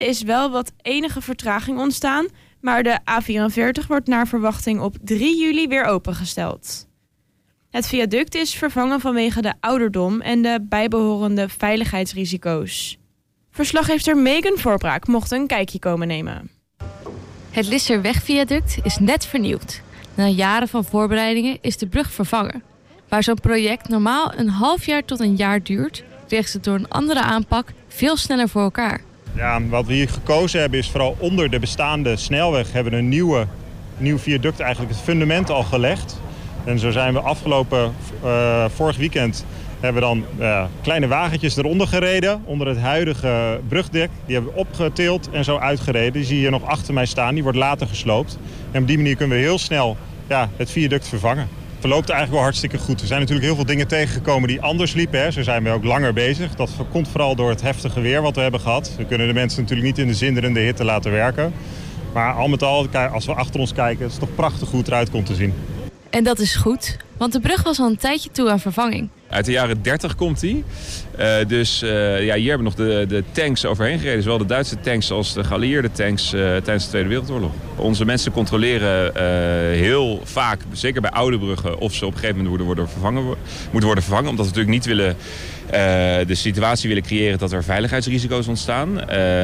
is wel wat enige vertraging ontstaan, maar de A44 wordt naar verwachting op 3 juli weer opengesteld. Het viaduct is vervangen vanwege de ouderdom en de bijbehorende veiligheidsrisico's. Verslaggever Megan Voorbraak mocht een kijkje komen nemen. Het Lisserwegviaduct is net vernieuwd. Na jaren van voorbereidingen is de brug vervangen. Waar zo'n project normaal een half jaar tot een jaar duurt, kreeg ze door een andere aanpak veel sneller voor elkaar. Ja, wat we hier gekozen hebben is vooral onder de bestaande snelweg hebben we een nieuw viaduct, eigenlijk het fundament al gelegd. En zo zijn we vorig weekend hebben we dan kleine wagentjes eronder gereden, onder het huidige brugdek. Die hebben we opgetild en zo uitgereden. Die zie je hier nog achter mij staan, die wordt later gesloopt. En op die manier kunnen we heel snel het viaduct vervangen. Het verloopt eigenlijk wel hartstikke goed. Er zijn natuurlijk heel veel dingen tegengekomen die anders liepen. Hè. Zo zijn we ook langer bezig. Dat komt vooral door het heftige weer wat we hebben gehad. We kunnen de mensen natuurlijk niet in de zinderende hitte laten werken. Maar al met al, als we achter ons kijken, is het toch prachtig hoe het eruit komt te zien. En dat is goed, want de brug was al een tijdje toe aan vervanging. Uit de jaren 30 komt die. Hier hebben we nog de tanks overheen gereden. Zowel de Duitse tanks als de geallieerde tanks tijdens de Tweede Wereldoorlog. Onze mensen controleren heel vaak, zeker bij oude bruggen, of ze op een gegeven moment moeten worden vervangen. Omdat we natuurlijk niet willen de situatie willen creëren dat er veiligheidsrisico's ontstaan.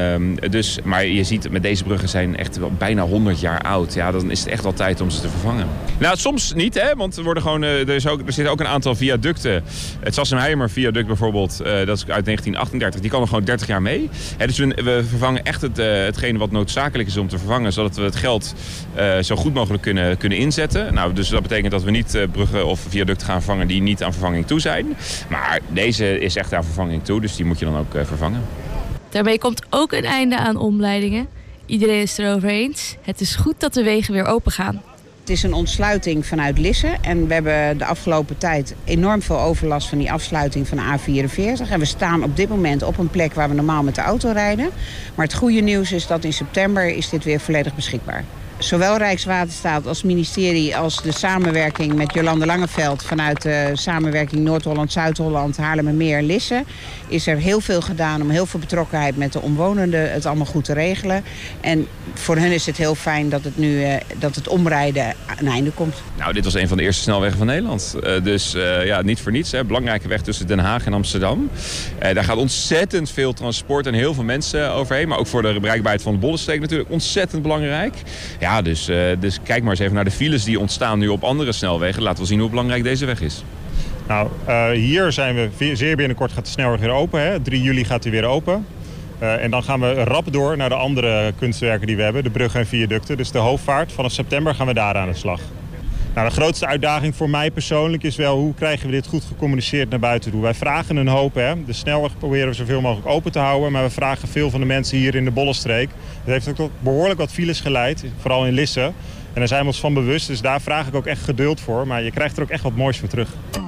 Maar je ziet, met deze bruggen zijn echt wel bijna 100 jaar oud. Ja, dan is het echt wel tijd om ze te vervangen. Nou, soms niet, hè, want er zitten ook een aantal viaducten. Het Sassenheimer viaduct bijvoorbeeld, dat is uit 1938, die kan nog gewoon 30 jaar mee. Dus we vervangen echt hetgene wat noodzakelijk is om te vervangen, zodat we het geld zo goed mogelijk kunnen inzetten. Nou, dus dat betekent dat we niet bruggen of viaducten gaan vervangen die niet aan vervanging toe zijn. Maar deze is echt aan vervanging toe, dus die moet je dan ook vervangen. Daarmee komt ook een einde aan omleidingen. Iedereen is het erover eens. Het is goed dat de wegen weer open gaan. Het is een ontsluiting vanuit Lisse en we hebben de afgelopen tijd enorm veel overlast van die afsluiting van de A44. En we staan op dit moment op een plek waar we normaal met de auto rijden. Maar het goede nieuws is dat in september is dit weer volledig beschikbaar. Zowel Rijkswaterstaat als ministerie als de samenwerking met Jolande Langeveld vanuit de samenwerking Noord-Holland, Zuid-Holland, Haarlemmermeer en Lisse is er heel veel gedaan om heel veel betrokkenheid met de omwonenden het allemaal goed te regelen. En voor hen is het heel fijn dat het nu dat het omrijden aan een einde komt. Nou, dit was een van de eerste snelwegen van Nederland. Niet voor niets. Hè. Belangrijke weg tussen Den Haag en Amsterdam. Daar gaat ontzettend veel transport en heel veel mensen overheen. Maar ook voor de bereikbaarheid van de Bollenstreek natuurlijk ontzettend belangrijk. Ja, dus kijk maar eens even naar de files die ontstaan nu op andere snelwegen. Laten we zien hoe belangrijk deze weg is. Nou, hier zijn we zeer binnenkort gaat de snelweg weer open. Hè. 3 juli gaat hij weer open. En dan gaan we rap door naar de andere kunstwerken die we hebben. De bruggen en viaducten. Dus de hoofdvaart. Vanaf september gaan we daar aan de slag. Nou, de grootste uitdaging voor mij persoonlijk is wel hoe krijgen we dit goed gecommuniceerd naar buiten toe. Wij vragen een hoop. Hè. De snelweg proberen we zoveel mogelijk open te houden. Maar we vragen veel van de mensen hier in de Bollenstreek. Dat heeft ook tot behoorlijk wat files geleid. Vooral in Lisse. En daar zijn we ons van bewust. Dus daar vraag ik ook echt geduld voor. Maar je krijgt er ook echt wat moois voor terug.